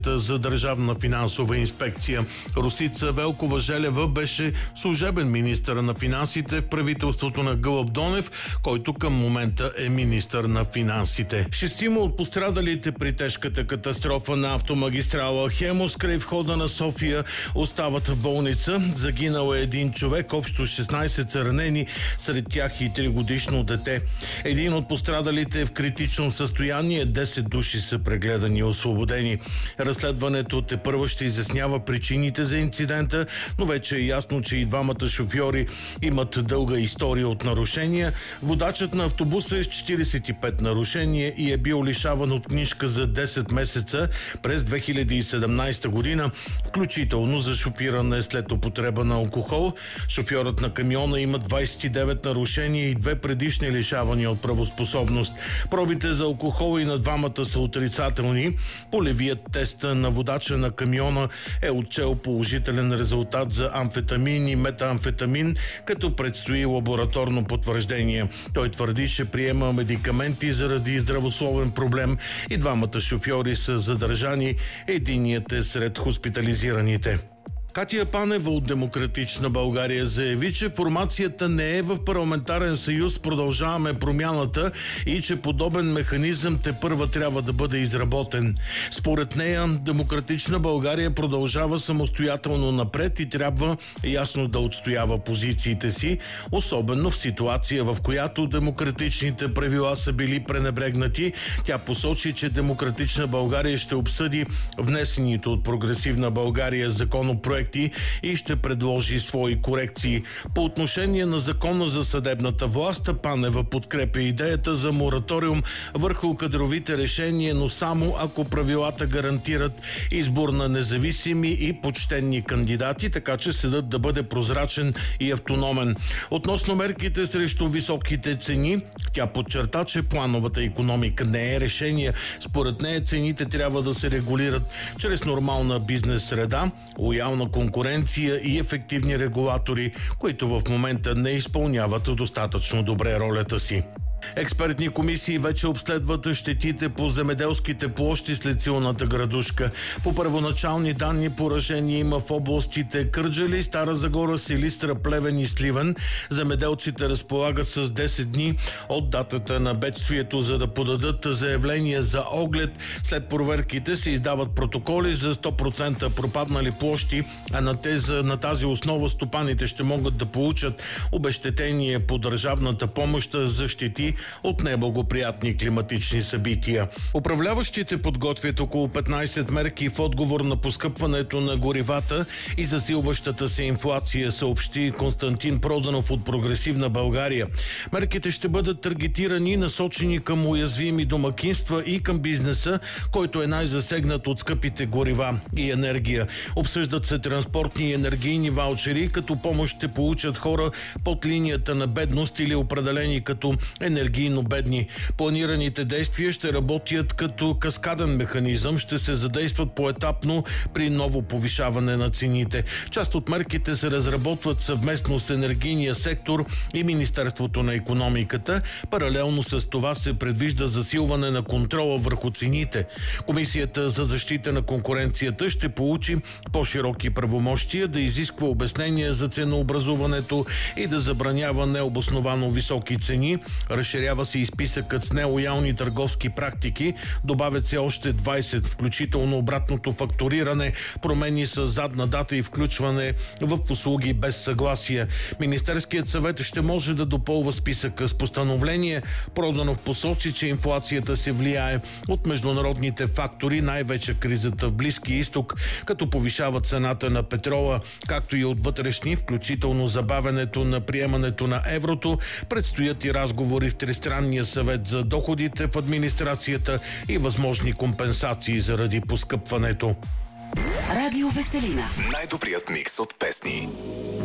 за държавна финансова инспекция. Росица Велкова-Желева беше служебен министър на финансите в правителството на Гълъб Донев, който към момента е министър на финансите. Шестима от пострадалите при тежката катастрофа на автомагистрала Хемус край входа на София остават в болница. Загинал е един човек, общо 16 са ранени, сред тях и 3-годишно дете. Един от пострадалите е в критично състояние, 10 души са прегледани и освободени. Разследването тепърва ще изяснява причините за инцидента, но вече е ясно, че и двамата шофьори имат дълга история от нарушения. Водачът на автобуса е с 45 нарушения и е бил лишаван от книжка за 10 месеца през 2017 година, включително за шофиране след употреба на алкохол. Шофьорът на камиона има 29 нарушения и 2 предишни лишавания от правоспособност. Пробите за алкохол и на двамата са отрицателни. Полевият тест на водача на камиона е отчел положителен резултат за амфетамин и метаамфетамин, като предстои лабораторно потвърждение. Той твърди, че приема медикаменти заради здравословен проблем и двамата шофьори са задържани. Единият е сред хоспитализираните. Катя Панева от Демократична България заяви, че формацията не е в парламентарен съюз "Продължаваме промяната" и че подобен механизъм тепърва трябва да бъде изработен. Според нея, Демократична България продължава самостоятелно напред и трябва ясно да отстоява позициите си, особено в ситуация, в която демократичните правила са били пренебрегнати. Тя посочи, че Демократична България ще обсъди внесените от Прогресивна България законопроекти и ще предложи свои корекции. По отношение на Закона за съдебната власт, Панева подкрепя идеята за мораториум върху кадровите решения, но само ако правилата гарантират избор на независими и почтенни кандидати, така че съдът да бъде прозрачен и автономен. Относно мерките срещу високите цени, тя подчерта, че плановата икономика не е решение. Според нея цените трябва да се регулират чрез нормална бизнес среда, лоялна конкуренция и ефективни регулатори, които в момента не изпълняват достатъчно добре ролята си. Експертни комисии вече обследват щетите по земеделските площи след силната градушка. По първоначални данни поражение има в областите Кърджали, Стара Загора, Силистра, Плевен и Сливен. Земеделците разполагат с 10 дни от датата на бедствието, за да подадат заявление за оглед. След проверките се издават протоколи за 100% пропаднали площи, а на тази основа стопаните ще могат да получат обезщетение по държавната помощ за щети от неблагоприятни климатични събития. Управляващите подготвят около 15 мерки в отговор на поскъпването на горивата и засилващата се инфлация, съобщи Константин Проданов от Прогресивна България. Мерките ще бъдат таргетирани, насочени към уязвими домакинства и към бизнеса, който е най-засегнат от скъпите горива и енергия. Обсъждат се транспортни и енергийни ваучери, като помощ ще получат хора под линията на бедност или определени като енергийно бедни. Планираните действия ще работят като каскаден механизъм, ще се задействат поетапно при ново повишаване на цените. Част от мерките се разработват съвместно с енергийния сектор и Министерството на икономиката. Паралелно с това се предвижда засилване на контрола върху цените. Комисията за защита на конкуренцията ще получи по-широки правомощия да изисква обяснения за ценообразуването и да забранява необосновано високи цени. Разширява се и списъкът с нелоялни търговски практики. Добавят се още 20, включително обратното фактуриране, промени с задна дата и включване в услуги без съгласие. Министерският съвет ще може да допълва списъка с постановление. Проданов посочи, че инфлацията се влияе от международните фактори, най-вече кризата в Близкия изток, като повишава цената на петрола, както и от вътрешни, включително забавянето на приемането на еврото. Предстоят и разговори в Тристранния съвет за доходите в администрацията и възможни компенсации заради поскъпването. Радио Веселина. Най-добрият микс от песни.